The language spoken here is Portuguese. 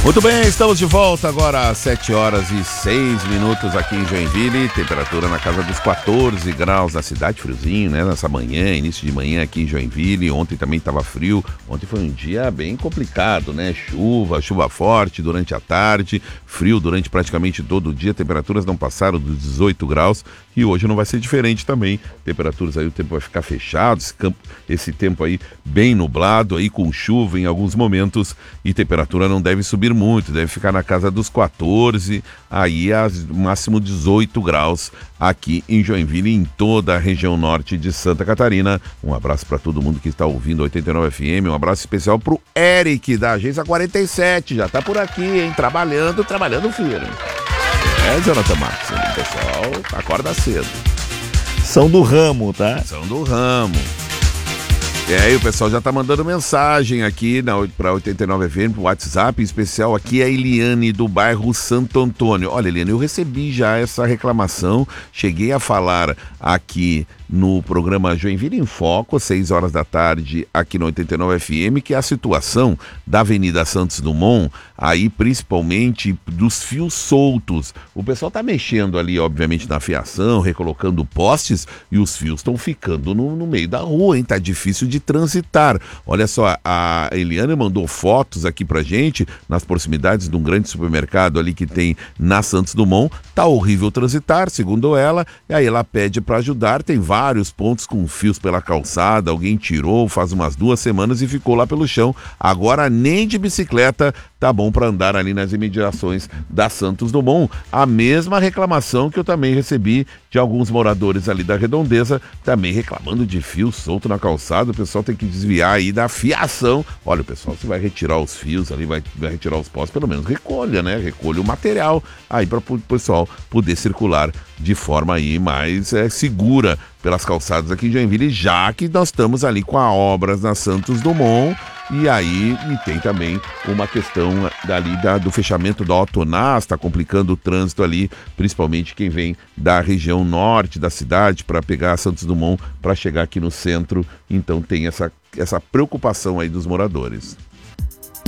Muito bem, estamos de volta agora às 7h06 aqui em Joinville, temperatura na casa dos 14 graus na cidade, friozinho, né, nessa manhã, início de manhã aqui em Joinville. Ontem também estava frio, ontem foi um dia bem complicado, né, chuva forte durante a tarde, frio durante praticamente todo o dia, temperaturas não passaram dos 18 graus e hoje não vai ser diferente também, temperaturas aí, o tempo vai ficar fechado, esse tempo aí bem nublado, aí com chuva em alguns momentos e temperatura não deve subir muito, deve ficar na casa dos 14, aí máximo 18 graus aqui em Joinville e em toda a região norte de Santa Catarina. Um abraço para todo mundo que está ouvindo 89 FM, um abraço especial pro Eric da Agência 47, já tá por aqui, hein, trabalhando firme. Jonathan Marques, o pessoal acorda cedo. São do ramo, tá? São do ramo. E aí o pessoal já tá mandando mensagem aqui para 89 FM, pro WhatsApp, em especial aqui a Eliane do bairro Santo Antônio. Olha, Eliane, eu recebi já essa reclamação, cheguei a falar aqui no programa Joinville em Foco, 6 horas da tarde, aqui no 89 FM, que é a situação da Avenida Santos Dumont, aí principalmente dos fios soltos. O pessoal tá mexendo ali, obviamente, na fiação, recolocando postes e os fios estão ficando no meio da rua, hein? Tá difícil de transitar. Olha só, a Eliana mandou fotos aqui pra gente, nas proximidades de um grande supermercado ali que tem na Santos Dumont. Tá horrível transitar, segundo ela, e aí ela pede para ajudar. Tem vários pontos com fios pela calçada, alguém tirou faz umas 2 semanas e ficou lá pelo chão. Agora nem de bicicleta tá bom para andar ali nas imediações da Santos Dumont. A mesma reclamação que eu também recebi de alguns moradores ali da Redondeza, também reclamando de fio solto na calçada. O pessoal tem que desviar aí da fiação. Olha, o pessoal, se vai retirar os fios ali, vai retirar os postes, pelo menos recolha, né? Recolha o material aí para o pessoal poder circular de forma aí mais segura pelas calçadas aqui em Joinville, já que nós estamos ali com a obras na Santos Dumont. E aí tem também uma questão dali do fechamento da Autonás, está complicando o trânsito ali, principalmente quem vem da região norte da cidade para pegar Santos Dumont para chegar aqui no centro. Então tem essa preocupação aí dos moradores.